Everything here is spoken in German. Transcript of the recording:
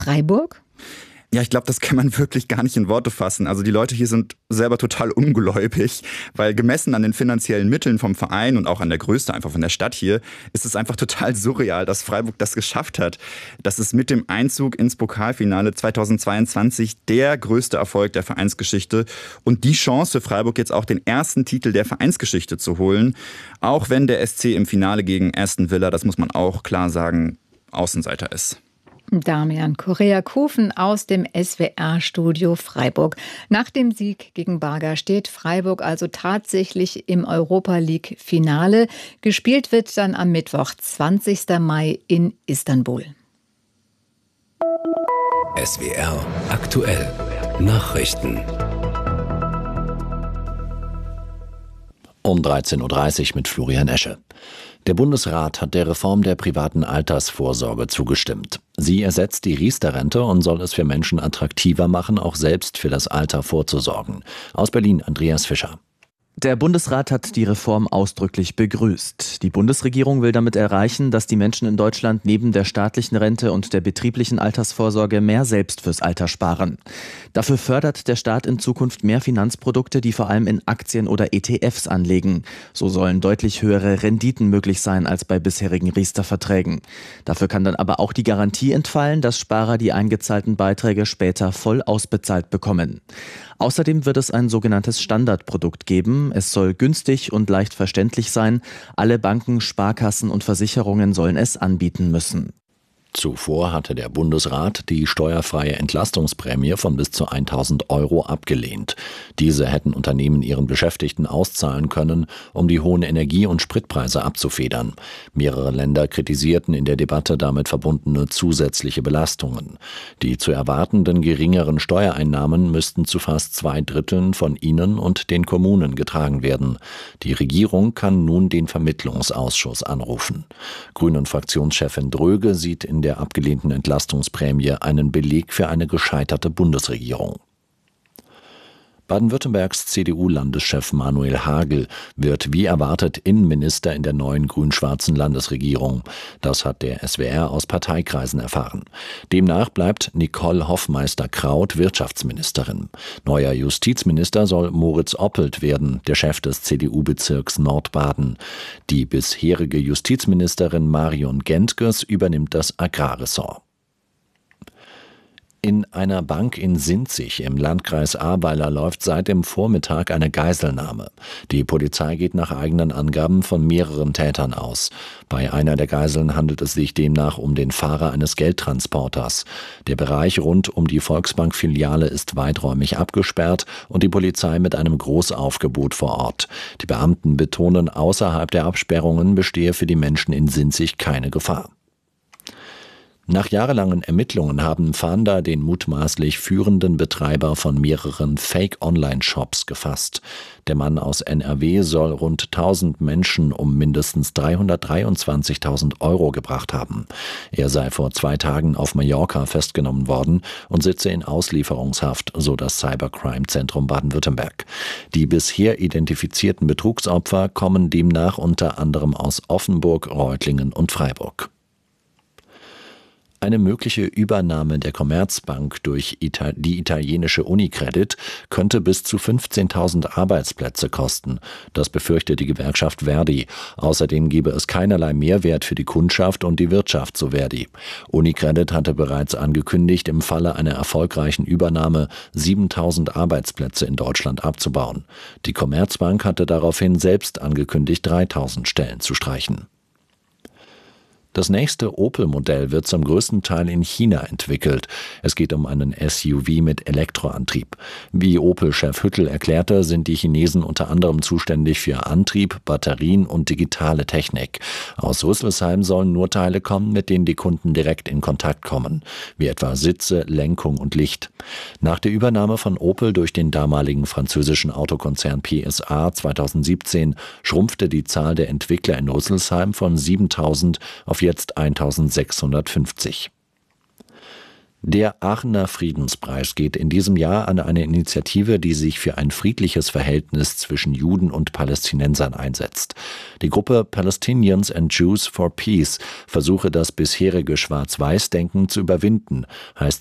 Freiburg? Ja, ich glaube, das kann man wirklich gar nicht in Worte fassen. Also die Leute hier sind selber total ungläubig, weil gemessen an den finanziellen Mitteln vom Verein und auch an der Größe einfach von der Stadt hier, ist es einfach total surreal, dass Freiburg das geschafft hat. Das ist mit dem Einzug ins Pokalfinale 2022 der größte Erfolg der Vereinsgeschichte und die Chance für Freiburg jetzt auch den ersten Titel der Vereinsgeschichte zu holen. Auch wenn der SC im Finale gegen Aston Villa, das muss man auch klar sagen, Außenseiter ist. Damian Correa-Kofen aus dem SWR-Studio Freiburg. Nach dem Sieg gegen Braga steht Freiburg also tatsächlich im Europa-League-Finale. Gespielt wird dann am Mittwoch, 20. Mai in Istanbul. SWR aktuell. Nachrichten. Um 13.30 Uhr mit Florian Esche. Der Bundesrat hat der Reform der privaten Altersvorsorge zugestimmt. Sie ersetzt die Riester-Rente und soll es für Menschen attraktiver machen, auch selbst für das Alter vorzusorgen. Aus Berlin Andreas Fischer. Der Bundesrat hat die Reform ausdrücklich begrüßt. Die Bundesregierung will damit erreichen, dass die Menschen in Deutschland neben der staatlichen Rente und der betrieblichen Altersvorsorge mehr selbst fürs Alter sparen. Dafür fördert der Staat in Zukunft mehr Finanzprodukte, die vor allem in Aktien oder ETFs anlegen. So sollen deutlich höhere Renditen möglich sein als bei bisherigen Riester-Verträgen. Dafür kann dann aber auch die Garantie entfallen, dass Sparer die eingezahlten Beiträge später voll ausbezahlt bekommen. Außerdem wird es ein sogenanntes Standardprodukt geben. Es soll günstig und leicht verständlich sein. Alle Banken, Sparkassen und Versicherungen sollen es anbieten müssen. Zuvor hatte der Bundesrat die steuerfreie Entlastungsprämie von bis zu 1.000 € abgelehnt. Diese hätten Unternehmen ihren Beschäftigten auszahlen können, um die hohen Energie- und Spritpreise abzufedern. Mehrere Länder kritisierten in der Debatte damit verbundene zusätzliche Belastungen. Die zu erwartenden geringeren Steuereinnahmen müssten zu fast 2/3 von ihnen und den Kommunen getragen werden. Die Regierung kann nun den Vermittlungsausschuss anrufen. Grünen-Fraktionschefin Dröge sieht in der abgelehnten Entlastungsprämie einen Beleg für eine gescheiterte Bundesregierung. Baden-Württembergs CDU-Landeschef Manuel Hagel wird wie erwartet Innenminister in der neuen grün-schwarzen Landesregierung. Das hat der SWR aus Parteikreisen erfahren. Demnach bleibt Nicole Hoffmeister-Kraut Wirtschaftsministerin. Neuer Justizminister soll Moritz Oppelt werden, der Chef des CDU-Bezirks Nordbaden. Die bisherige Justizministerin Marion Gentges übernimmt das Agrarressort. In einer Bank in Sinzig im Landkreis Ahrweiler läuft seit dem Vormittag eine Geiselnahme. Die Polizei geht nach eigenen Angaben von mehreren Tätern aus. Bei einer der Geiseln handelt es sich demnach um den Fahrer eines Geldtransporters. Der Bereich rund um die Volksbank-Filiale ist weiträumig abgesperrt und die Polizei mit einem Großaufgebot vor Ort. Die Beamten betonen, außerhalb der Absperrungen bestehe für die Menschen in Sinzig keine Gefahr. Nach jahrelangen Ermittlungen haben Fahnder den mutmaßlich führenden Betreiber von mehreren Fake-Online-Shops gefasst. Der Mann aus NRW soll rund 1000 Menschen um mindestens 323.000 € gebracht haben. Er sei vor 2 Tagen auf Mallorca festgenommen worden und sitze in Auslieferungshaft, so das Cybercrime-Zentrum Baden-Württemberg. Die bisher identifizierten Betrugsopfer kommen demnach unter anderem aus Offenburg, Reutlingen und Freiburg. Eine mögliche Übernahme der Commerzbank durch die italienische Unicredit könnte bis zu 15.000 Arbeitsplätze kosten. Das befürchtet die Gewerkschaft Verdi. Außerdem gebe es keinerlei Mehrwert für die Kundschaft und die Wirtschaft, so Verdi. Unicredit hatte bereits angekündigt, im Falle einer erfolgreichen Übernahme 7.000 Arbeitsplätze in Deutschland abzubauen. Die Commerzbank hatte daraufhin selbst angekündigt, 3.000 Stellen zu streichen. Das nächste Opel-Modell wird zum größten Teil in China entwickelt. Es geht um einen SUV mit Elektroantrieb. Wie Opel-Chef Hüttel erklärte, sind die Chinesen unter anderem zuständig für Antrieb, Batterien und digitale Technik. Aus Rüsselsheim sollen nur Teile kommen, mit denen die Kunden direkt in Kontakt kommen, wie etwa Sitze, Lenkung und Licht. Nach der Übernahme von Opel durch den damaligen französischen Autokonzern PSA 2017 schrumpfte die Zahl der Entwickler in Rüsselsheim von 7.000 auf jetzt 1.650. Der Aachener Friedenspreis geht in diesem Jahr an eine Initiative, die sich für ein friedliches Verhältnis zwischen Juden und Palästinensern einsetzt. Die Gruppe Palestinians and Jews for Peace versuche das bisherige Schwarz-Weiß-Denken zu überwinden, heißt